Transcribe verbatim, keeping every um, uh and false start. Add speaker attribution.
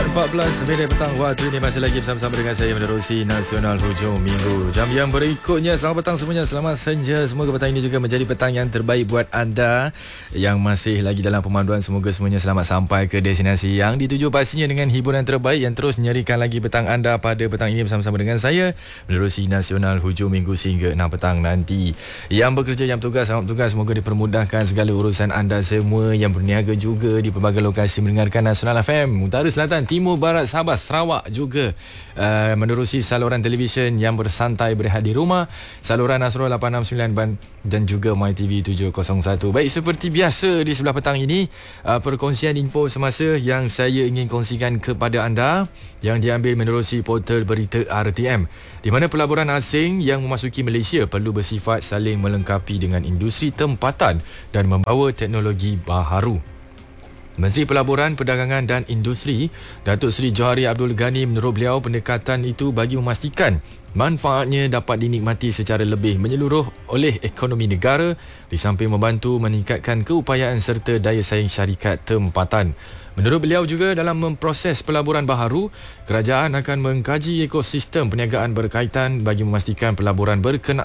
Speaker 1: empat belas minit petang waktu ini masih lagi bersama-sama dengan saya menerusi Nasional Hujung Minggu. Jam yang berikutnya, selamat petang semuanya, selamat senja. Semoga petang ini juga menjadi petang yang terbaik buat anda yang masih lagi dalam pemanduan. Semoga semuanya selamat sampai ke destinasi yang dituju, pastinya dengan hiburan terbaik yang terus menyerikan lagi petang anda pada petang ini bersama-sama dengan saya menerusi Nasional Hujung Minggu sehingga enam petang nanti. Yang bekerja, yang bertugas, selamat bertugas, semoga dipermudahkan segala urusan anda semua. Yang berniaga juga di pelbagai lokasi mendengarkan Nasional F M, Utara, Selatan, Timur, Barat, Sabah, Sarawak juga uh, menerusi saluran televisyen yang bersantai berehat di rumah, saluran Asro lapan enam sembilan ban, dan juga MyTV tujuh kosong satu. Baik, seperti biasa di sebelah petang ini, uh, perkongsian info semasa yang saya ingin kongsikan kepada anda yang diambil menerusi portal berita R T M, di mana pelaburan asing yang memasuki Malaysia perlu bersifat saling melengkapi dengan industri tempatan dan membawa teknologi baharu. Menteri Pelaburan, Perdagangan dan Industri Datuk Seri Johari Abdul Ghani, menurut beliau pendekatan itu bagi memastikan manfaatnya dapat dinikmati secara lebih menyeluruh oleh ekonomi negara di samping membantu meningkatkan keupayaan serta daya saing syarikat tempatan. Menurut beliau juga, dalam memproses pelaburan baharu, kerajaan akan mengkaji ekosistem perniagaan berkaitan bagi memastikan pelaburan berkenaan